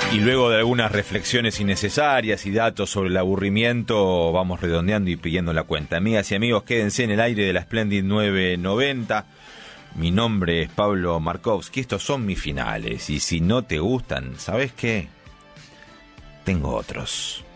Y luego de algunas reflexiones innecesarias y datos sobre el aburrimiento, vamos redondeando y pidiendo la cuenta. Amigas y amigos, quédense en el aire de la Splendid 990. Mi nombre es Pablo Markovsky. Estos son mis finales. Y si no te gustan, ¿sabes qué? Tengo otros.